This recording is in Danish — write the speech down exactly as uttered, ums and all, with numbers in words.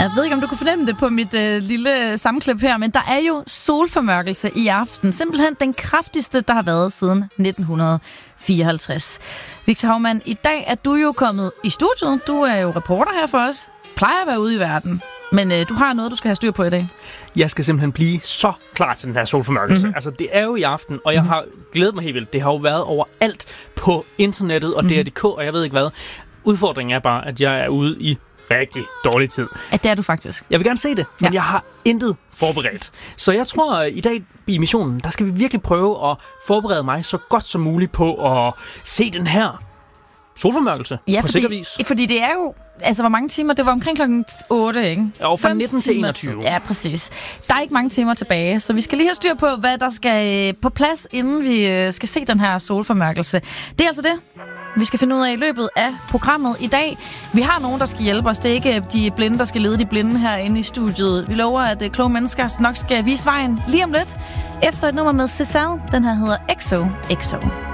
Jeg ved ikke, om du kunne fornemme det på mit øh, lille sammenklip her, men der er jo solformørkelse i aften. Simpelthen den kraftigste, der har været siden nitten fireoghalvtreds. Victor Hovmand, i dag er du jo kommet i studiet. Du er jo reporter her for os. Plejer at være ude i verden. Men øh, du har noget, du skal have styr på i dag. Jeg skal simpelthen blive så klar til den her solformørkelse. Mm-hmm. Altså, det er jo i aften, og jeg mm-hmm. har glædet mig helt vildt. Det har jo været overalt på internettet og mm-hmm. D R punktum D K, og jeg ved ikke hvad. Udfordringen er bare, at jeg er ude i rigtig dårlig tid. Ja, det er du faktisk. Jeg vil gerne se det, men ja. jeg har intet forberedt. Så jeg tror, at i dag i missionen, der skal vi virkelig prøve at forberede mig så godt som muligt på at se den her solformørkelse ja, på sikker vis. Fordi det er jo, altså hvor mange timer? Det var omkring klokken otte, ikke? Ja, fra nitten til enogtyve. Ja, præcis. Der er ikke mange timer tilbage, så vi skal lige have styr på, hvad der skal på plads, inden vi skal se den her solformørkelse. Det er altså det, vi skal finde ud af i løbet af programmet i dag. Vi har nogen, der skal hjælpe os. Det er ikke de blinde, der skal lede de blinde herinde i studiet. Vi lover, at kloge mennesker nok skal vise vejen lige om lidt. Efter et nummer med Cézanne. Den her hedder X O X O.